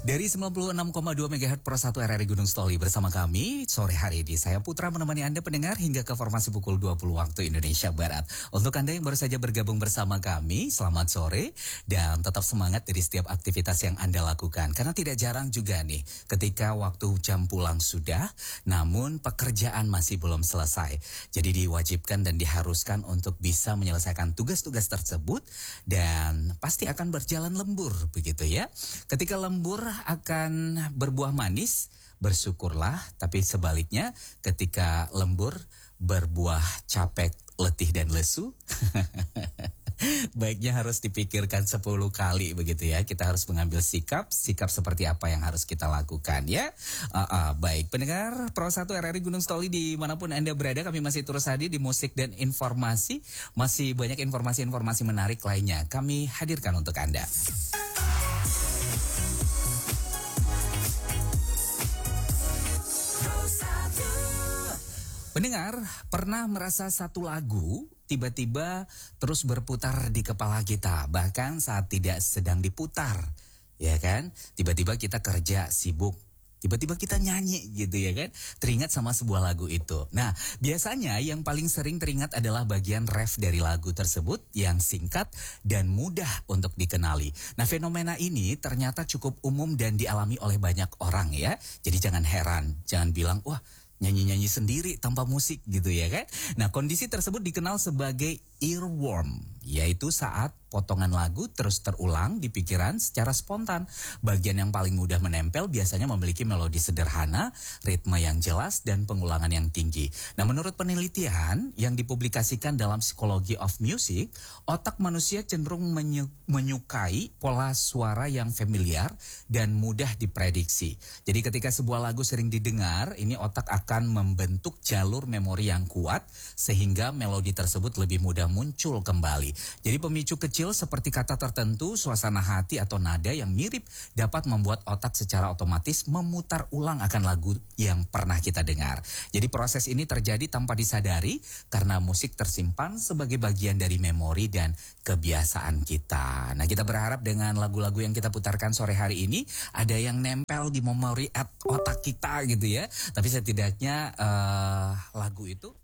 Dari 96,2 MHz Pro 1 RRI Gunung Stoli bersama kami sore hari ini. Saya Putra menemani Anda pendengar hingga ke formasi pukul 20 waktu Indonesia Barat. Untuk Anda yang baru saja bergabung bersama kami, selamat sore dan tetap semangat dari setiap aktivitas yang Anda lakukan. Karena tidak jarang juga nih ketika waktu jam pulang sudah, namun pekerjaan masih belum selesai. Jadi diwajibkan dan diharuskan untuk bisa menyelesaikan tugas-tugas tersebut dan pasti akan berjalan lembur begitu ya. Ketika lembur akan berbuah manis, bersyukurlah. Tapi sebaliknya ketika lembur berbuah capek, letih dan lesu, baiknya harus dipikirkan 10 kali begitu ya. Kita harus mengambil sikap seperti apa yang harus kita lakukan ya. Baik, pendengar Pro 1 RRI Gunung Stoli dimanapun Anda berada, kami masih terus hadir di musik dan informasi. Masih banyak informasi-informasi menarik lainnya kami hadirkan untuk Anda. Pendengar, pernah merasa satu lagu tiba-tiba terus berputar di kepala kita, bahkan saat tidak sedang diputar, ya kan? Tiba-tiba kita kerja sibuk, tiba-tiba kita nyanyi gitu ya kan? Teringat sama sebuah lagu itu. Nah, biasanya yang paling sering teringat adalah bagian ref dari lagu tersebut yang singkat dan mudah untuk dikenali. Nah, fenomena ini ternyata cukup umum dan dialami oleh banyak orang ya. Jadi jangan heran, jangan bilang, wah, nyanyi-nyanyi sendiri tanpa musik gitu ya kan. Nah, kondisi tersebut dikenal sebagai earworm, yaitu saat potongan lagu terus terulang di pikiran secara spontan. Bagian yang paling mudah menempel biasanya memiliki melodi sederhana, ritme yang jelas, dan pengulangan yang tinggi. Nah, menurut penelitian yang dipublikasikan dalam Psychology of Music, otak manusia cenderung menyukai pola suara yang familiar dan mudah diprediksi. Jadi ketika sebuah lagu sering didengar, ini otak akan membentuk jalur memori yang kuat sehingga melodi tersebut lebih mudah muncul kembali. Jadi pemicu kecil seperti kata tertentu, suasana hati atau nada yang mirip dapat membuat otak secara otomatis memutar ulang akan lagu yang pernah kita dengar. Jadi proses ini terjadi tanpa disadari karena musik tersimpan sebagai bagian dari memori dan kebiasaan kita. Nah, kita berharap dengan lagu-lagu yang kita putarkan sore hari ini ada yang nempel di memori otak kita gitu ya. Tapi setidaknya lagu itu